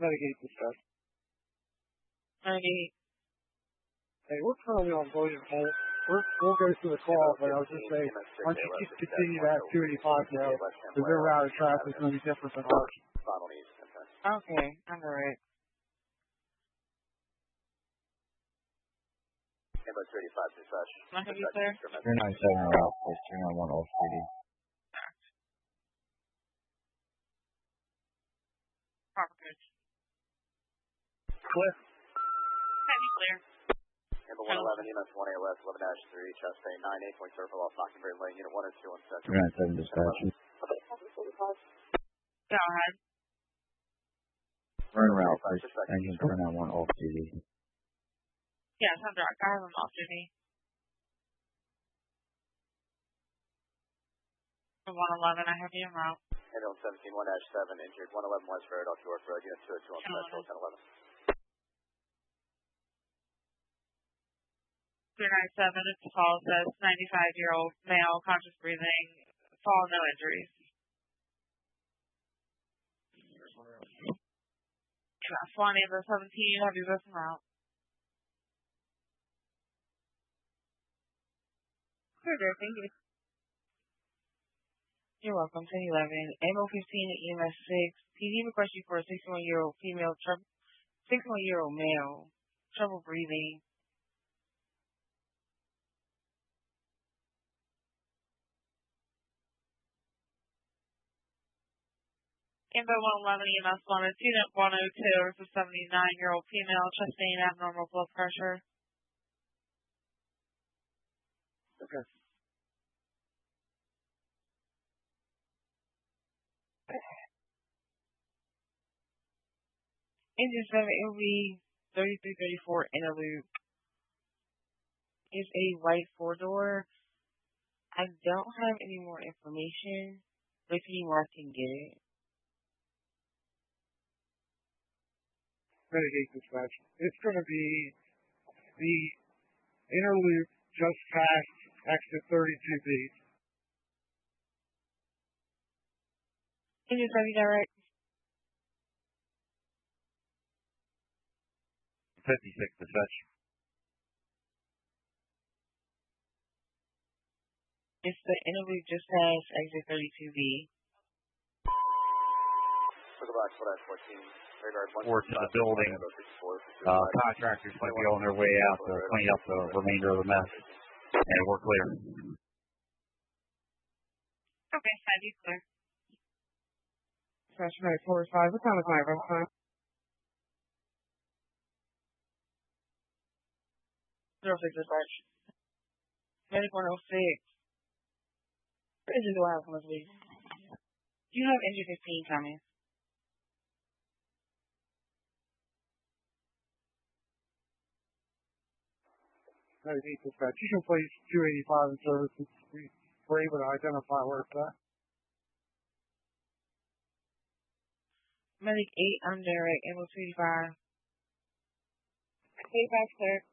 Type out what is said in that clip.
Medicaid dispatch. 98. Hey, we're currently on William Holt. We'll go through the call, but I was just saying, why don't you just continue to have 285 now, because their route of traffic is going to be different than ours. Okay, underwrite. Number 285 dispatch. Not going to be clear? 397 route, place 391 off CD. Proper coach. Clear. That'd be clear. Number 111, EMS 1AOS, 11-3, chest bay, 9-8, point circle off Mockingbird Lane, unit 1 or 2 on Central. 397 dispatch. Go ahead. Burn route, place engine 391 off CD. Yes, I'm direct. I have him off duty. For 111, I have you en route. Ambulance 17, 1-7, injured, 111 West Road, off York Road, unit 2 or 2 on Central, 1011. 397, it's a call, says 95-year-old male, conscious breathing, fall, no injuries. Swanee, the 17, have you both en route? Clear there, thank you. You're welcome. 1011. AMO 15 at EMS 6. PD requests you for a 61-year-old female, 61-year-old male, trouble breathing. Info 111 EMS 102 is a 79-year-old female, chest pain, abnormal blood pressure. Okay. Engine 7, it will be 3334 in a loop. It's a white 4-door. I don't have any more information, but if you need more, I can get it. Medicaid dispatch. It's going to be the inner loop just past exit 32B. Engine 7, you got right? 56 dispatch. It's the inner loop just past exit 32B. Circle back, 14. Or to the building. Contractors might be on their way out to clean up the remainder of the mess. And we're clear. Okay, have you clear? Dispatch medic 45. What time is my rest time? 06 dispatch. Medic 106. Engine do I have coming, please? You have engine 15 coming. Medicaid dispatch. You can place 285 in service. We're able to identify where it's at. Medic 8, I'm direct, able 285. 85, clear.